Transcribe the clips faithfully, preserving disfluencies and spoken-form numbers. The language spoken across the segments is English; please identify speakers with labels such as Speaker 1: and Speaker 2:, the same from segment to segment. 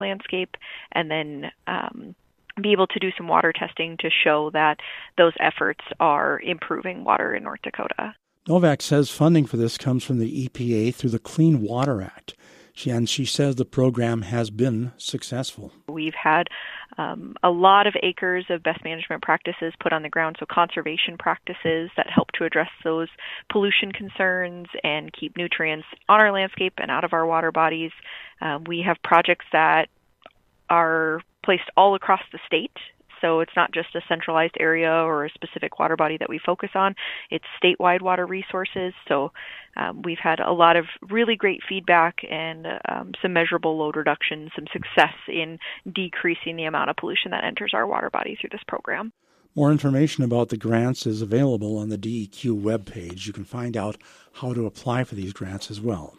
Speaker 1: landscape, and then um, be able to do some water testing to show that those efforts are improving water in North Dakota.
Speaker 2: Novak says funding for this comes from the E P A through the Clean Water Act. She, and she says the program has been successful.
Speaker 1: We've had um, a lot of acres of best management practices put on the ground, so conservation practices that help to address those pollution concerns and keep nutrients on our landscape and out of our water bodies. Um, we have projects that are placed all across the state. So it's not just a centralized area or a specific water body that we focus on. It's statewide water resources. So um, we've had a lot of really great feedback and um, some measurable load reduction, some success in decreasing the amount of pollution that enters our water body through this program.
Speaker 2: More information about the grants is available on the D E Q webpage. You can find out how to apply for these grants as well.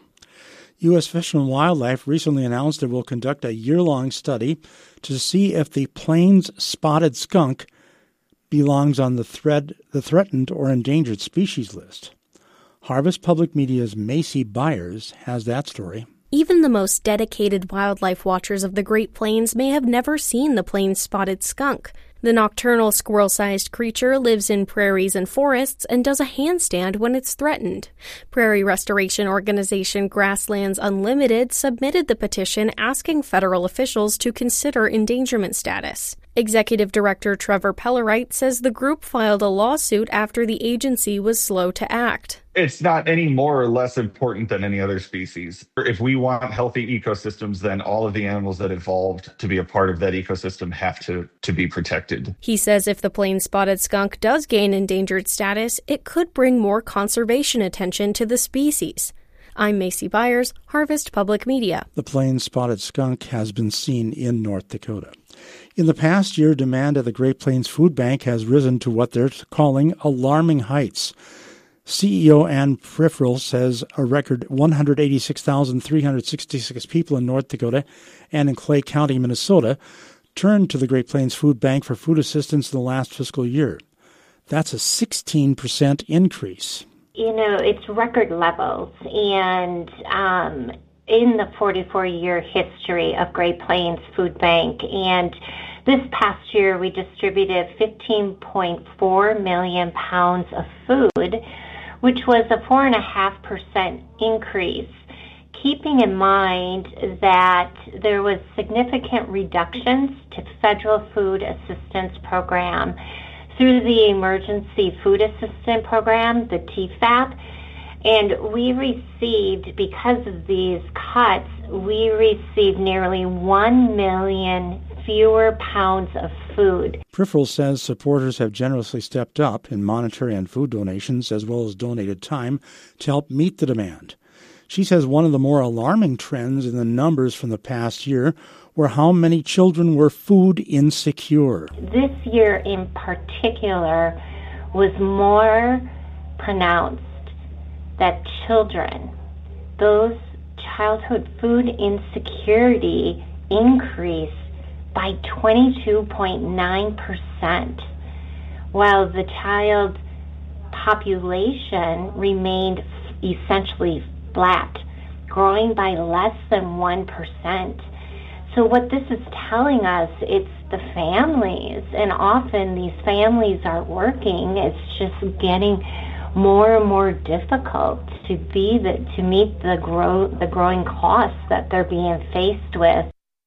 Speaker 2: U S Fish and Wildlife recently announced it will conduct a year-long study to see if the Plains spotted skunk belongs on the, thread, the threatened or endangered species list. Harvest Public Media's Macy Byers has that story.
Speaker 3: Even the most dedicated wildlife watchers of the Great Plains may have never seen the Plains spotted skunk. The nocturnal squirrel-sized creature lives in prairies and forests and does a handstand when it's threatened. Prairie restoration organization Grasslands Unlimited submitted the petition asking federal officials to consider endangerment status. Executive Director Trevor Pellerite says the group filed a lawsuit after the agency was slow to act.
Speaker 4: It's not any more or less important than any other species. If we want healthy ecosystems, then all of the animals that evolved to be a part of that ecosystem have to, to be protected.
Speaker 3: He says if the plains spotted skunk does gain endangered status, it could bring more conservation attention to the species. I'm Macy Byers, Harvest Public Media.
Speaker 2: The plains spotted skunk has been seen in North Dakota. In the past year, demand at the Great Plains Food Bank has risen to what they're calling alarming heights. C E O Ann Prifrel says a record one hundred eighty-six thousand three hundred sixty-six people in North Dakota and in Clay County, Minnesota, turned to the Great Plains Food Bank for food assistance in the last fiscal year. That's a sixteen percent increase.
Speaker 5: You know, it's record levels, and um, in the forty-four-year history of Great Plains Food Bank, and this past year we distributed fifteen point four million pounds of food, which was a four point five percent increase, keeping in mind that there was significant reductions to federal food assistance program through the Emergency Food Assistance Program, the T F A P, and we received, because of these cuts, we received nearly one million fewer pounds of food.
Speaker 2: Prifrel says supporters have generously stepped up in monetary and food donations as well as donated time to help meet the demand. She says one of the more alarming trends in the numbers from the past year were how many children were food insecure.
Speaker 5: This year in particular was more pronounced that children, those childhood food insecurity increased by twenty-two point nine percent, while the child population remained essentially flat, growing by less than one percent. So what this is telling us, it's the families, and often these families are working. It's just getting more and more difficult to be the, to meet the grow the growing costs that they're being faced with.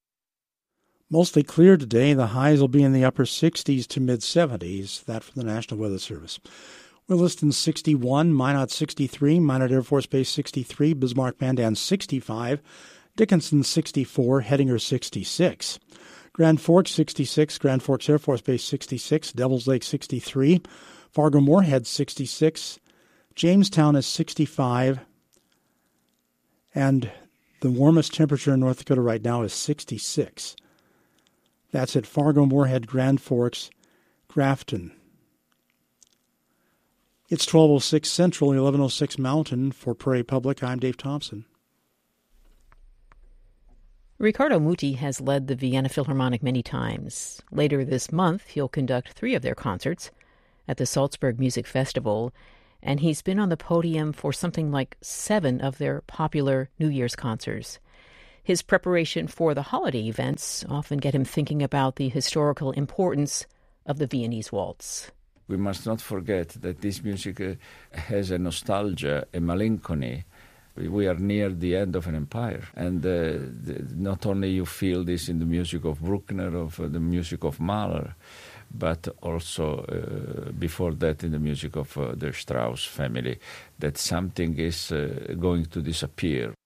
Speaker 2: Mostly clear today. The highs will be in the upper sixties to mid-seventies. That from the National Weather Service. Williston sixty-one, Minot sixty-three, Minot Air Force Base sixty-three, Bismarck Mandan sixty-five, Dickinson sixty-four, Hettinger sixty-six, Grand Forks sixty-six, Grand Forks Air Force Base sixty-six, Devils Lake sixty-three, Fargo-Moorhead sixty-six, Jamestown is sixty-five, and the warmest temperature in North Dakota right now is sixty-six. That's at Fargo-Moorhead, Grand Forks, Grafton. It's twelve oh six Central, eleven oh six Mountain. For Prairie Public, I'm Dave Thompson.
Speaker 6: Riccardo Muti has led the Vienna Philharmonic many times. Later this month, he'll conduct three of their concerts at the Salzburg Music Festival, and he's been on the podium for something like seven of their popular New Year's concerts. His preparation for the holiday events often get him thinking about the historical importance of the Viennese waltz.
Speaker 7: We must not forget that this music uh, has a nostalgia, a melancholy. We are near the end of an empire, and uh, the, not only you feel this in the music of Bruckner, of uh, the music of Mahler, but also uh, before that in the music of uh, the Strauss family, that something is uh, going to disappear.